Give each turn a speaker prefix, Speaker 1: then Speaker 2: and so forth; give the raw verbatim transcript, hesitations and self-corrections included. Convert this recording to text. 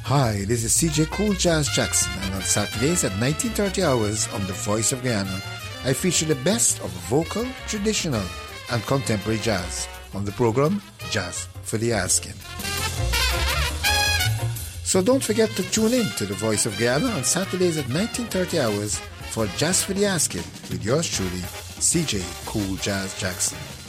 Speaker 1: Hi, this is C J Cool Jazz Jackson, and on Saturdays at nineteen thirty hours on The Voice of Guyana, I feature the best of vocal, traditional, and contemporary jazz on the program Jazz for the Asking. So don't forget to tune in to The Voice of Guyana on Saturdays at nineteen thirty hours for Jazz for the Asking with yours truly, C J Cool Jazz Jackson.